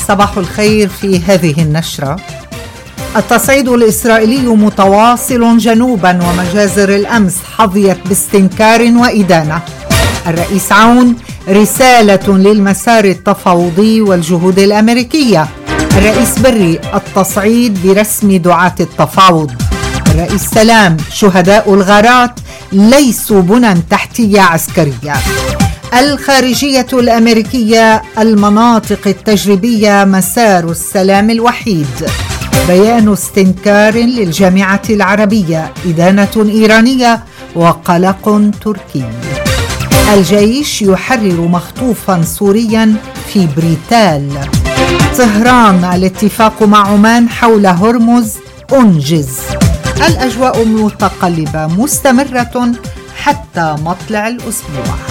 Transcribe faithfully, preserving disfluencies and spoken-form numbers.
صباح الخير. في هذه النشرة: التصعيد الإسرائيلي متواصل جنوبا، ومجازر الأمس حظيت باستنكار وإدانة. الرئيس عون: رسالة للمسار التفاوضي والجهود الأمريكية. الرئيس بري: التصعيد برسم دعاة التفاوض. الرئيس سلام: شهداء الغارات ليسوا بنى تحتية عسكرية. الخارجية الأمريكية: المناطق التجريبية مسار السلام الوحيد. بيان استنكار للجامعة العربية. إدانة إيرانية وقلق تركي. الجيش يحرر مخطوفا سوريا في بريتال. طهران: الاتفاق مع عمان حول هرمز أنجز. الأجواء متقلبة مستمرة حتى مطلع الأسبوع.